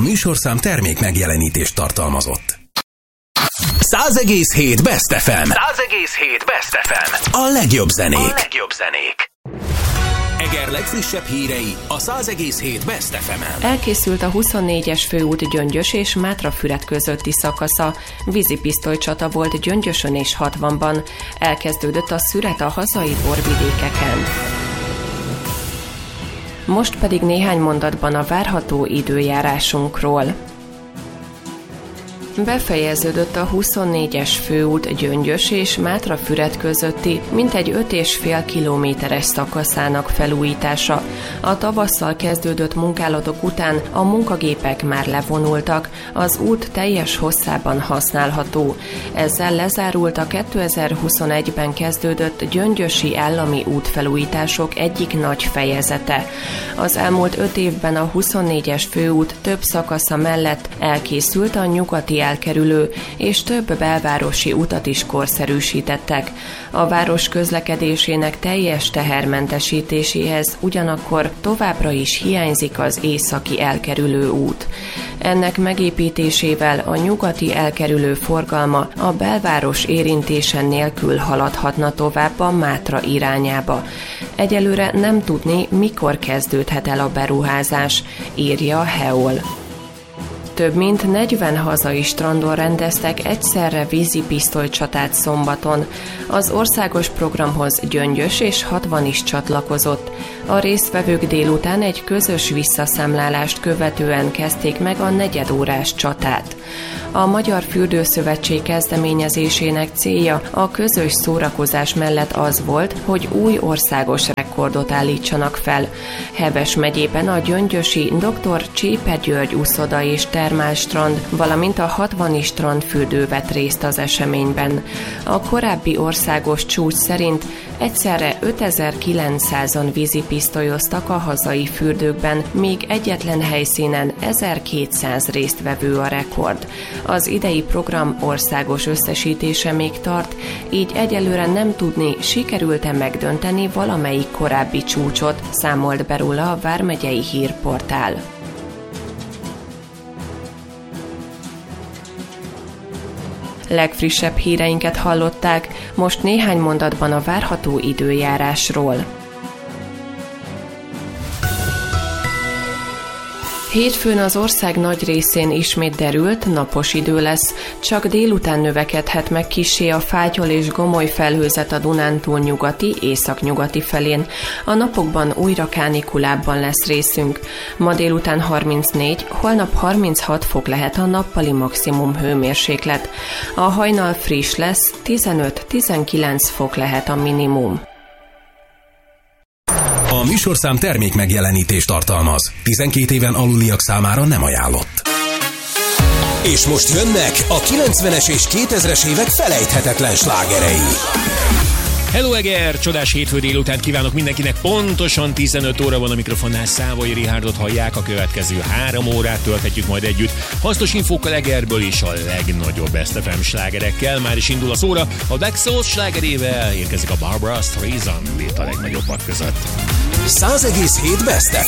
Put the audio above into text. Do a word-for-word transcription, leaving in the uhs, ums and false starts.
műsorszám termék megjelenítést tartalmazott. száz egész hét Best ef em. száz egész hét Best ef em. A legjobb zenék. A legjobb zenék. Eger legfrissebb hírei a száz egész hét Best ef emen. Elkészült a huszonnégyes főút Gyöngyös és Mátrafüred közötti szakasza. Vízipisztolycsata volt Gyöngyösön és hatvanban. Elkezdődött a szüret a hazai borvidékeken. Most pedig néhány mondatban a várható időjárásunkról. Befejeződött a huszonnégyes főút Gyöngyös és Mátrafüred közötti mintegy öt és fél kilométeres szakaszának felújítása. A tavasszal kezdődött munkálatok után a munkagépek már levonultak, az út teljes hosszában használható. Ezzel lezárult a kétezer-huszonegyben kezdődött gyöngyösi állami útfelújítások egyik nagy fejezete. Az elmúlt öt évben a huszonnégyes főút több szakasza mellett elkészült a nyugati elkerülő, és több belvárosi utat is korszerűsítettek. A város közlekedésének teljes tehermentesítéséhez ugyanakkor továbbra is hiányzik az északi elkerülő út. Ennek megépítésével a nyugati elkerülő forgalma a belváros érintése nélkül haladhatna tovább a Mátra irányába. Egyelőre nem tudni, mikor kezdődhet el a beruházás, írja Heol. Több mint negyven hazai strandon rendeztek egyszerre vízipisztolycsatát szombaton. Az országos programhoz Gyöngyös és hatvan is csatlakozott. A résztvevők délután egy közös visszaszámlálást követően kezdték meg a negyedórás csatát. A Magyar Fürdőszövetség kezdeményezésének célja a közös szórakozás mellett az volt, hogy új országos rekordot állítsanak fel. Heves megyében a gyöngyösi doktor Csépe György uszoda és termálstrand, valamint a hatvani strandfürdő vett részt az eseményben. A korábbi országos csúcs szerint egyszerre ötezer-kilencszázan vízipisztolyoztak a hazai fürdőkben, míg egyetlen helyszínen ezerkétszáz résztvevő a rekord. Az idei program országos összesítése még tart, így egyelőre nem tudni, sikerült-e megdönteni valamelyik korábbi csúcsot, számolt be róla a Vármegyei Hírportál. Legfrissebb híreinket hallották, most néhány mondatban a várható időjárásról. Hétfőn az ország nagy részén ismét derült, napos idő lesz, csak délután növekedhet meg kissé a fátyol és gomoly felhőzet a Dunántúl nyugati, északnyugati felén. A napokban újra kánikulában lesz részünk. Ma délután harmincnégy, holnap harminchat fok lehet a nappali maximum hőmérséklet. A hajnal friss lesz, tizenöt-tizenkilenc fok lehet a minimum. A műsorszám termék megjelenítést tartalmaz. tizenkét éven aluliak számára nem ajánlott. És most jönnek a kilencvenes és kétezres évek felejthetetlen slágerei. Hello Eger! Csodás hétfő délután kívánok mindenkinek. Pontosan tizenöt óra van, a mikrofonnál Szávai Richárdot hallják. A következő három órát tölthetjük majd együtt hasznos infókkal Egerből és a legnagyobb Best ef em slágerekkel. Már is indul a szóra, a Black Souls slágerével érkezik a Barbra Streisand itt a legnagyobbak között. száz egész hét Best ef em.